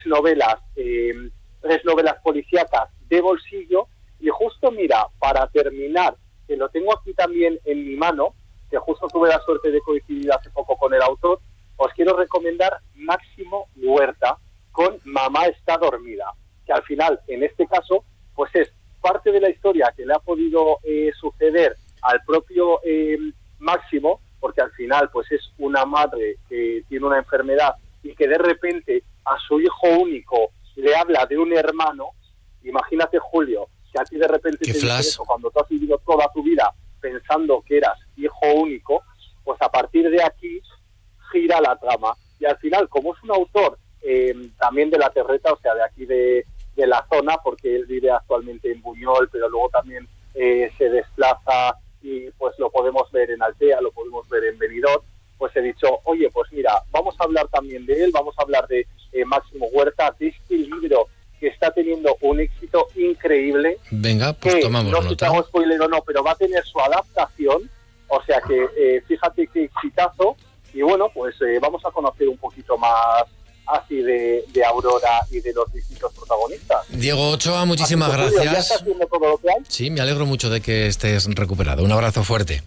novelas, tres novelas policíacas de bolsillo. Y justo, mira, para terminar, que lo tengo aquí también en mi mano, que justo tuve la suerte de coincidir hace poco con el autor, os quiero recomendar Máximo Huerta con Mamá está dormida, que al final, en este caso, pues es parte de la historia que le ha podido suceder al propio Máximo, porque al final pues es una madre que tiene una enfermedad y que de repente a su hijo único le habla de un hermano. Imagínate, Julio, que a ti de repente te dice eso cuando tú has vivido toda tu vida pensando que eras hijo único, pues a partir de aquí gira la trama. Y al final, como es un autor también de la terreta, o sea, de aquí de la zona, porque él vive actualmente en Buñol, pero luego también se desplaza y pues lo podemos ver en Altea, lo podemos ver en Benidorm, pues he dicho, oye, pues mira, vamos a hablar también de él, vamos a hablar de Máximo Huerta, de este libro que está teniendo un éxito increíble. Venga, pues tomamos nota. No sé si hago spoiler o no, pero va a tener su adaptación, o sea que fíjate qué exitazo, y bueno, pues vamos a conocer un poquito más así de Aurora y de los distintos protagonistas. Diego Ochoa, muchísimas gracias. ¿Ya estás haciendo todo lo que hay? Sí, me alegro mucho de que estés recuperado. Un abrazo fuerte.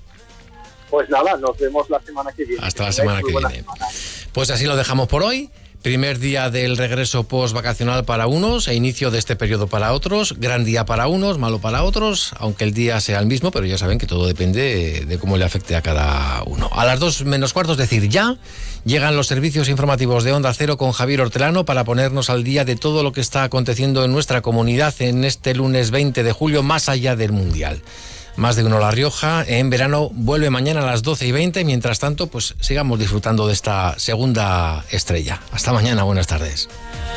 Pues nada, nos vemos la semana que viene. Hasta la semana que viene. Pues así lo dejamos por hoy. Primer día del regreso post-vacacional para unos e inicio de este periodo para otros. Gran día para unos, malo para otros, aunque el día sea el mismo, pero ya saben que todo depende de cómo le afecte a cada uno. A las 2 menos cuarto, es decir, ya llegan los servicios informativos de Onda Cero con Javier Hortelano para ponernos al día de todo lo que está aconteciendo en nuestra comunidad en este lunes 20 de julio, más allá del Mundial. Más de uno La Rioja en verano vuelve mañana a las 12:20. Mientras tanto, pues sigamos disfrutando de esta segunda estrella. Hasta mañana, buenas tardes.